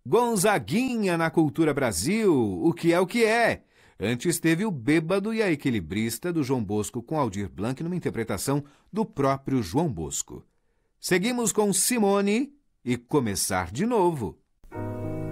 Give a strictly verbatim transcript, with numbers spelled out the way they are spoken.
Gonzaguinha na Cultura Brasil, o que é o que é? Antes teve o Bêbado e a Equilibrista do João Bosco com Aldir Blanc numa interpretação do próprio João Bosco. Seguimos com Simone e Começar de Novo.